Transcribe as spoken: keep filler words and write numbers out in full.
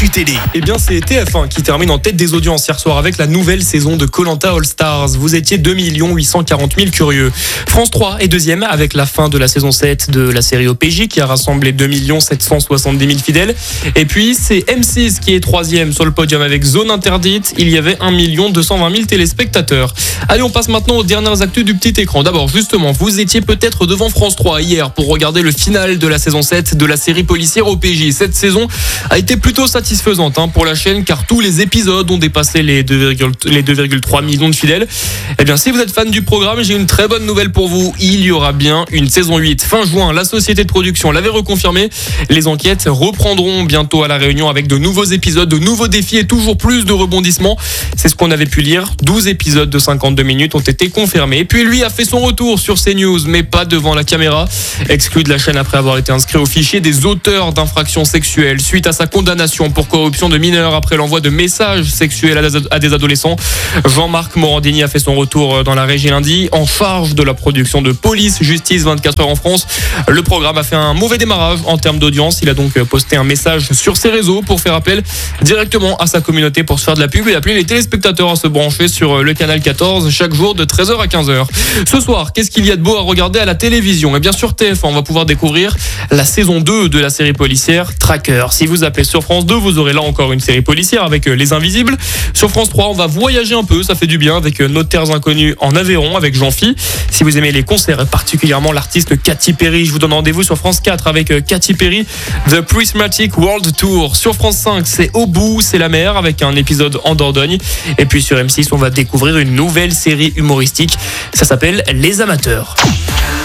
l'actu télé. Eh bien, c'est T F un qui termine en tête des audiences hier soir avec la nouvelle saison de Koh Lanta All Stars. Vous étiez deux millions huit cent quarante mille curieux. France trois est deuxième avec la fin de la saison sept de la série O P J qui a rassemblé deux millions sept cent soixante-dix mille fidèles. Et puis, c'est M six qui est troisième sur le podium avec Zone Interdite. Il y avait un million deux cent vingt mille téléspectateurs. Allez, on passe maintenant aux dernières actus du petit écran. D'abord, justement, vous étiez peut-être devant France trois hier pour regarder le final de la saison sept de la série policière O P J. Cette saison a été plutôt satisfaisante hein, pour la chaîne car tous les épisodes ont dépassé les deux virgule trois millions de fidèles. Eh bien, si vous êtes fan du programme, j'ai une très bonne nouvelle pour vous. Il y aura bien une saison huit. Fin juin, la société de production l'avait reconfirmé. Les enquêtes reprendront bientôt à La Réunion avec de nouveaux épisodes, de nouveaux défis et toujours plus de rebondissements. C'est ce qu'on avait pu lire. douze épisodes de cinquante-deux minutes ont été confirmés. Et puis lui a fait son retour sur CNews, mais pas devant la caméra. Exclu de la chaîne après avoir été inscrit au fichier des auteurs d'infractions sexuelles suite à sa condamnation pour corruption de mineurs après l'envoi de messages sexuels à des adolescents. Jean-Marc Morandini a fait son retour dans la régie lundi, en charge de la production de Police Justice vingt-quatre heures en France. Le programme a fait un mauvais démarrage en termes d'audience. Il a donc posté un message sur ses réseaux pour faire appel directement à sa communauté pour se faire de la pub et appeler les téléspectateurs à se brancher sur le canal quatorze chaque jour de treize heures à quinze heures. Ce soir, qu'est-ce qu'il y a de beau à regarder à la télévision ? Et bien sûr T F un, on va pouvoir découvrir la saison deux de la série policière Tracker. Si vous appelez sur France deux, vous aurez là encore une série policière avec Les Invisibles. Sur France trois, on va voyager un peu, ça fait du bien, avec Nos Terres Inconnues en Aveyron avec Jean-Phi. Si vous aimez les concerts et particulièrement l'artiste Katy Perry, je vous donne rendez-vous sur France quatre avec Katy Perry, The Prismatic World Tour. Sur France cinq, c'est Au bout, c'est la mer avec un épisode en Dordogne. Et puis sur M six, on va découvrir une nouvelle série humoristique. Ça s'appelle Les Amateurs.